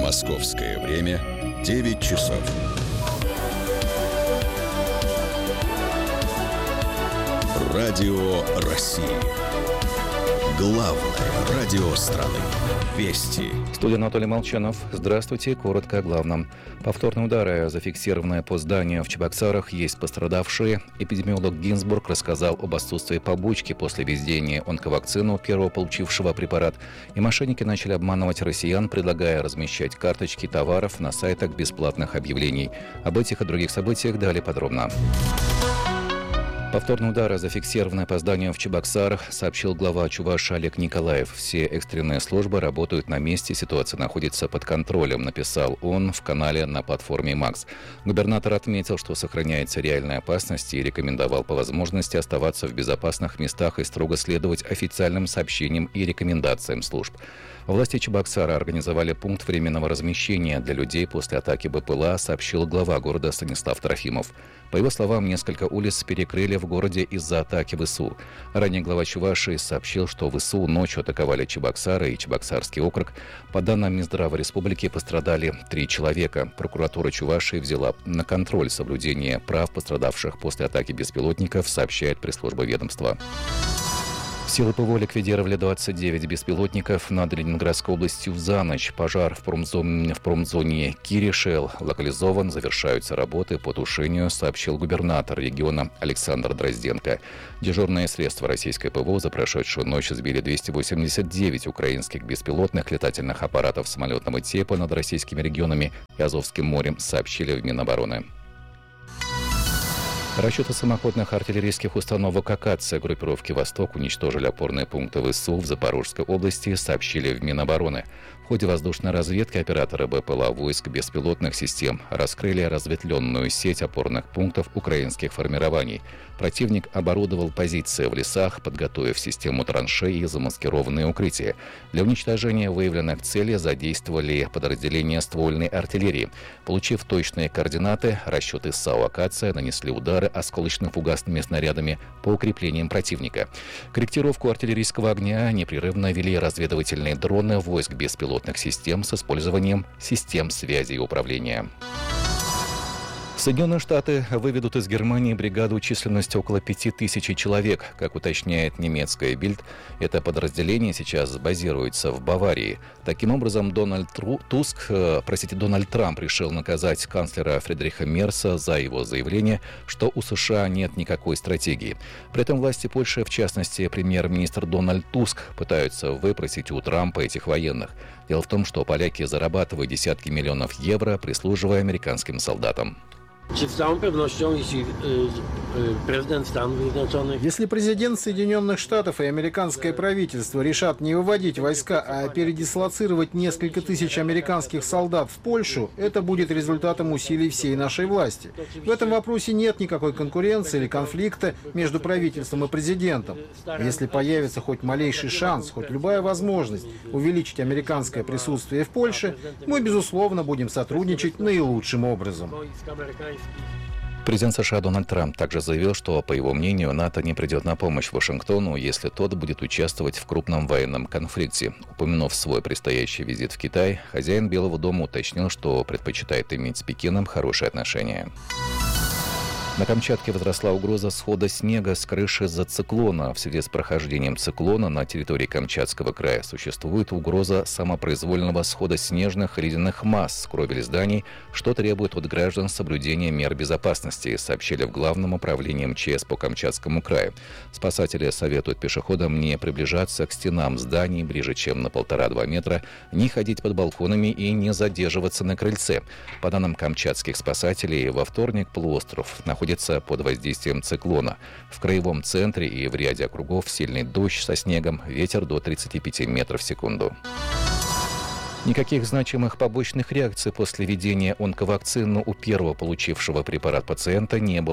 Московское время 9 часов. Радио России. Главное радио страны. Вести. Студия Анатолий Молчанов. Здравствуйте. Коротко о главном. Повторные удары, зафиксированные по зданию в Чебоксарах, есть пострадавшие. Эпидемиолог Гинзбург рассказал об отсутствии побочки после введения онковакцины у первого получившего препарат. И мошенники начали обманывать россиян, предлагая размещать карточки товаров на сайтах бесплатных объявлений. Об этих и других событиях далее подробно. Повторные удары, зафиксированные по зданию в Чебоксарах, сообщил глава Чувашии Олег Николаев. Все экстренные службы работают на месте, ситуация находится под контролем, написал он в канале на платформе Макс. Губернатор отметил, что сохраняется реальная опасность и рекомендовал по возможности оставаться в безопасных местах и строго следовать официальным сообщениям и рекомендациям служб. Власти Чебоксара организовали пункт временного размещения для людей после атаки БПЛА, сообщил глава города Станислав Трофимов. По его словам, несколько улиц перекрыли в городе из-за атаки ВСУ. Ранее глава Чувашии сообщил, что ВСУ ночью атаковали Чебоксары и Чебоксарский округ. По данным Минздрава республики, пострадали 3 человека. Прокуратура Чувашии взяла на контроль соблюдение прав пострадавших после атаки беспилотников, сообщает пресс-служба ведомства. Силы ПВО ликвидировали 29 беспилотников над Ленинградской областью за ночь. Пожар в промзоне Киришел локализован. Завершаются работы по тушению, сообщил губернатор региона Александр Дрозденко. Дежурные средства российской ПВО за прошедшую ночь сбили 289 украинских беспилотных летательных аппаратов самолетного типа над российскими регионами и Азовским морем, сообщили в Минобороны. Расчеты самоходных артиллерийских установок «Акация» группировки «Восток» уничтожили опорные пункты ВСУ в Запорожской области, сообщили в Минобороны. В ходе воздушной разведки операторы БПЛА войск беспилотных систем раскрыли разветвленную сеть опорных пунктов украинских формирований. Противник оборудовал позиции в лесах, подготовив систему траншей и замаскированные укрытия. Для уничтожения выявленных целей задействовали подразделения ствольной артиллерии. Получив точные координаты, расчеты САУ «Акация» нанесли удары осколочно-фугасными снарядами по укреплениям противника. Корректировку артиллерийского огня непрерывно вели разведывательные дроны войск беспилотных систем с использованием систем связи и управления. Соединенные Штаты выведут из Германии бригаду численностью около 5000 человек. Как уточняет немецкая Bild, это подразделение сейчас базируется в Баварии. Таким образом, Дональд Трамп решил наказать канцлера Фридриха Мерца за его заявление, что у США нет никакой стратегии. При этом власти Польши, в частности, премьер-министр Дональд Туск, пытаются выпросить у Трампа этих военных. Дело в том, что поляки зарабатывают десятки миллионов евро, прислуживая американским солдатам. Если президент Соединенных Штатов и американское правительство решат не выводить войска, а передислоцировать несколько тысяч американских солдат в Польшу, это будет результатом усилий всей нашей власти. В этом вопросе нет никакой конкуренции или конфликта между правительством и президентом. Если появится хоть малейший шанс, хоть любая возможность увеличить американское присутствие в Польше, мы, безусловно, будем сотрудничать наилучшим образом. Президент США Дональд Трамп также заявил, что, по его мнению, НАТО не придет на помощь Вашингтону, если тот будет участвовать в крупном военном конфликте. Упомянув свой предстоящий визит в Китай, хозяин Белого дома уточнил, что предпочитает иметь с Пекином хорошие отношения. На Камчатке возросла угроза схода снега с крыши из-за циклона. В связи с прохождением циклона на территории Камчатского края существует угроза самопроизвольного схода снежных и ледяных масс с кровель зданий, что требует от граждан соблюдения мер безопасности, сообщили в Главном управлении МЧС по Камчатскому краю. Спасатели советуют пешеходам не приближаться к стенам зданий ближе, чем на 1,5-2 метра, не ходить под балконами и не задерживаться на крыльце. По данным камчатских спасателей, во вторник полуостров находится под воздействием циклона. В краевом центре и в ряде округов сильный дождь со снегом, ветер до 35 метров в секунду. Никаких значимых побочных реакций после введения онковакцины у первого получившего препарат пациента не было.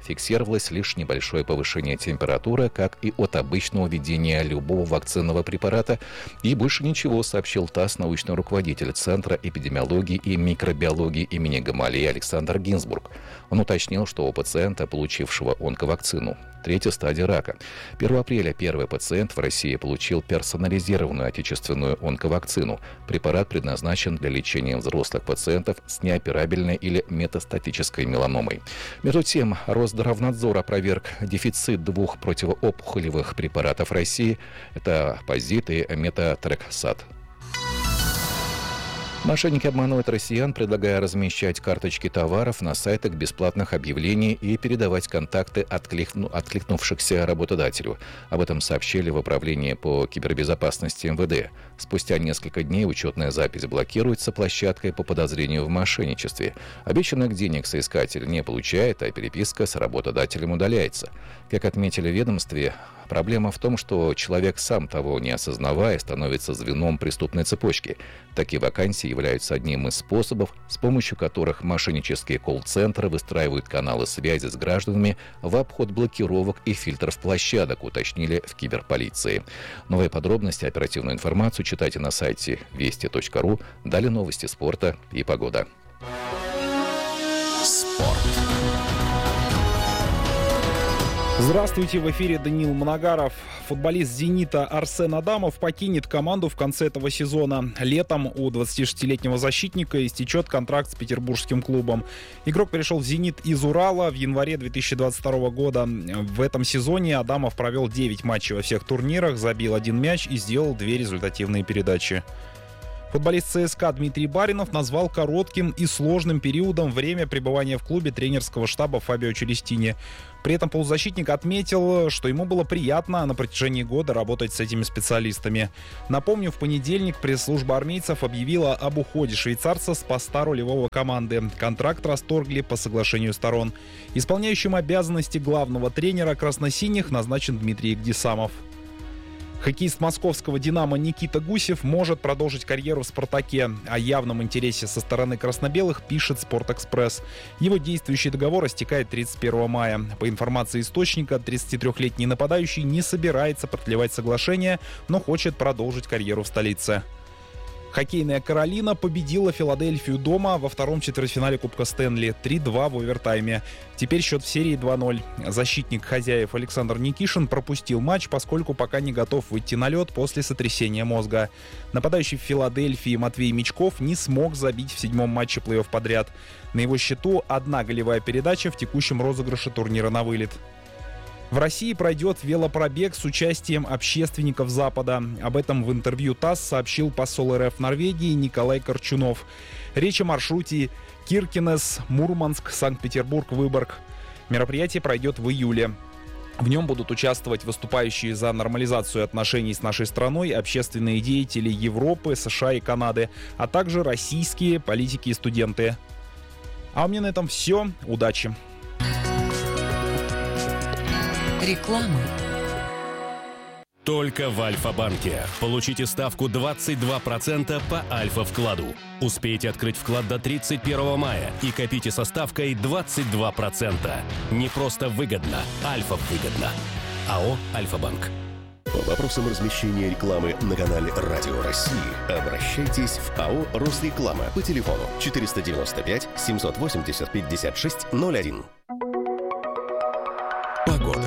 Фиксировалось лишь небольшое повышение температуры, как и от обычного введения любого вакцинного препарата. И больше ничего, сообщил ТАСС научный руководитель Центра эпидемиологии и микробиологии имени Гамалеи Александр Гинзбург. Он уточнил, что у пациента, получившего онковакцину, 3-я стадия рака. 1 апреля первый пациент в России получил персонализированную отечественную онковакцину. Препарат предназначен для лечения взрослых пациентов с неоперабельной или метастатической меланомой. Между тем, Росздравнадзор опроверг дефицит 2 противоопухолевых препаратов в России. Это Позит и Метотрексат. Мошенники обманывают россиян, предлагая размещать карточки товаров на сайтах бесплатных объявлений и передавать контакты откликнувшихся работодателю. Об этом сообщили в Управлении по кибербезопасности МВД. Спустя несколько дней учетная запись блокируется площадкой по подозрению в мошенничестве. Обещанных денег соискатель не получает, а переписка с работодателем удаляется. Как отметили в ведомстве, проблема в том, что человек, сам того не осознавая, становится звеном преступной цепочки. Такие вакансии являются одним из способов, с помощью которых мошеннические колл-центры выстраивают каналы связи с гражданами в обход блокировок и фильтров площадок, уточнили в киберполиции. Новые подробности, оперативную информацию читайте на сайте вести.ру. Далее новости спорта и погода. Спорт. Здравствуйте, в эфире Даниил Моногаров. Футболист «Зенита» Арсен Адамов покинет команду в конце этого сезона. Летом у 26-летнего защитника истечет контракт с петербургским клубом. Игрок перешел в «Зенит» из Урала в январе 2022 года. В этом сезоне Адамов провел 9 матчей во всех турнирах, забил 1 мяч и сделал 2 результативные передачи. Футболист ЦСКА Дмитрий Баринов назвал коротким и сложным периодом время пребывания в клубе тренерского штаба Фабио Челестини. При этом полузащитник отметил, что ему было приятно на протяжении года работать с этими специалистами. Напомню, в понедельник пресс-служба армейцев объявила об уходе швейцарца с поста рулевого команды. Контракт расторгли по соглашению сторон. Исполняющим обязанности главного тренера красносиних назначен Дмитрий Гдисамов. Хоккеист московского «Динамо» Никита Гусев может продолжить карьеру в «Спартаке». О явном интересе со стороны красно-белых пишет «Спортэкспресс». Его действующий договор истекает 31 мая. По информации источника, 33-летний нападающий не собирается продлевать соглашение, но хочет продолжить карьеру в столице. Хоккейная «Каролина» победила Филадельфию дома во втором четвертьфинале Кубка Стэнли 3-2 в овертайме. Теперь счет в серии 2-0. Защитник хозяев Александр Никишин пропустил матч, поскольку пока не готов выйти на лед после сотрясения мозга. Нападающий в Филадельфии Матвей Мечков не смог забить в 7-м матче плей-офф подряд. На его счету 1 голевая передача в текущем розыгрыше турнира на вылет. В России пройдет велопробег с участием общественников Запада. Об этом в интервью ТАСС сообщил посол РФ в Норвегии Николай Корчунов. Речь о маршруте Киркенес, Мурманск, Санкт-Петербург, Выборг. Мероприятие пройдет в июле. В нем будут участвовать выступающие за нормализацию отношений с нашей страной, общественные деятели Европы, США и Канады, а также российские политики и студенты. А у меня на этом все. Удачи! Реклама. Только в Альфа-банке. Получите ставку 22% по Альфа-вкладу. Успейте открыть вклад до 31 мая и копите со ставкой 22%. Не просто выгодно, Альфа-выгодно. АО «Альфа-банк». По вопросам размещения рекламы на канале «Радио России» обращайтесь в АО «Росреклама» по телефону 495 780 5601. Погода.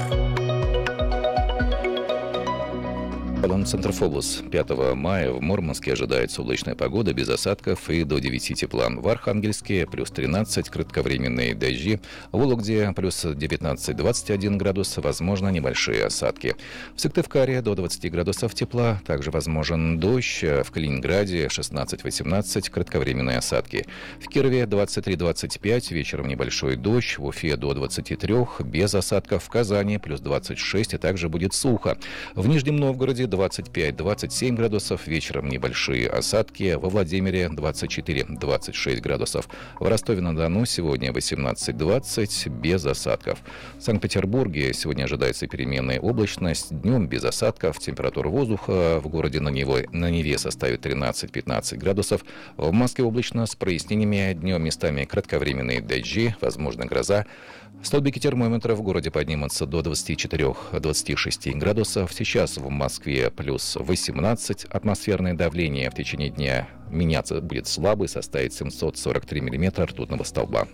Центрфобус. 5 мая в Мурманске ожидается облачная погода без осадков и до 9 тепла. В Архангельске плюс 13, кратковременные дожди. В Вологде плюс 19-21 градус, возможно небольшие осадки. В Сыктывкаре до 20 градусов тепла, также возможен дождь. В Калининграде 16-18, кратковременные осадки. В Кирове 23-25, вечером небольшой дождь. В Уфе до 23, без осадков. В Казани плюс 26 и также будет сухо. В Нижнем Новгороде 25-27 градусов, вечером небольшие осадки, во Владимире 24-26 градусов. В Ростове-на-Дону сегодня 18-20, без осадков. В Санкт-Петербурге сегодня ожидается переменная облачность, днем без осадков, температура воздуха в городе на Неве составит 13-15 градусов. В Москве облачно с прояснениями, днем местами кратковременные дожди, возможно гроза. Столбики термометра в городе поднимутся до 24-26 градусов. Сейчас в Москве плюс 18. Атмосферное давление в течение дня меняться будет слабый, составит 743 миллиметра ртутного столба.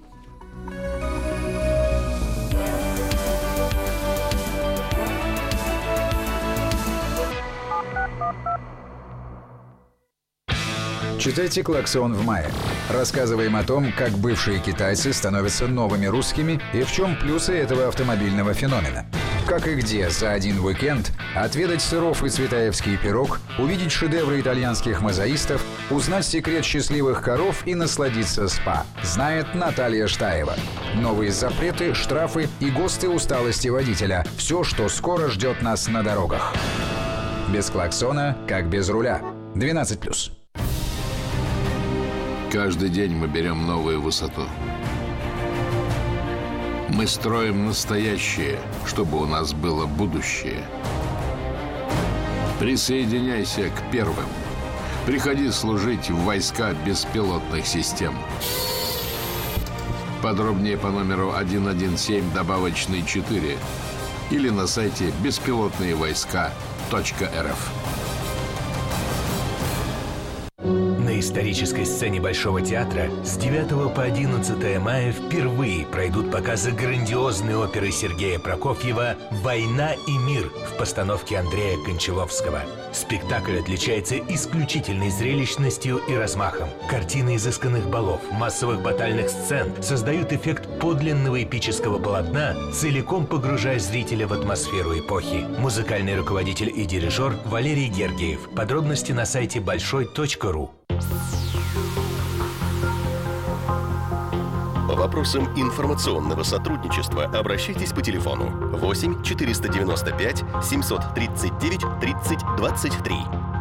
Читайте «Клаксон» в мае. Рассказываем о том, как бывшие китайцы становятся новыми русскими и в чем плюсы этого автомобильного феномена. Как и где за один уикенд отведать сыров и цветаевский пирог, увидеть шедевры итальянских мозаистов, узнать секрет счастливых коров и насладиться спа. Знает Наталья Штаева. Новые запреты, штрафы и ГОСТы усталости водителя. Все, что скоро ждет нас на дорогах. Без клаксона, как без руля. 12+. Каждый день мы берем новую высоту. Мы строим настоящее, чтобы у нас было будущее. Присоединяйся к первым. Приходи служить в войска беспилотных систем. Подробнее по номеру 117 добавочный 4 или на сайте беспилотныевойска.рф. На исторической сцене Большого театра с 9 по 11 мая впервые пройдут показы грандиозной оперы Сергея Прокофьева «Война и мир» в постановке Андрея Кончаловского. Спектакль отличается исключительной зрелищностью и размахом. Картины изысканных балов, массовых батальных сцен создают эффект подлинного эпического полотна, целиком погружая зрителя в атмосферу эпохи. Музыкальный руководитель и дирижер Валерий Гергиев. Подробности на сайте большой.ру. По вопросам информационного сотрудничества обращайтесь по телефону 8 495 739 30 23.